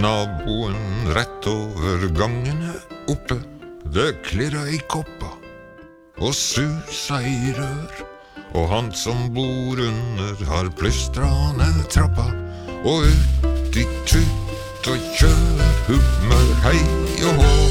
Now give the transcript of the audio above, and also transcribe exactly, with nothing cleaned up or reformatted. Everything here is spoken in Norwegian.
naboen rett over gangene oppe, det klirra I koppa og susa I rør, og han som bor under har plystra ned trappa, og ut I tut og kjør, hummer, hei og hå.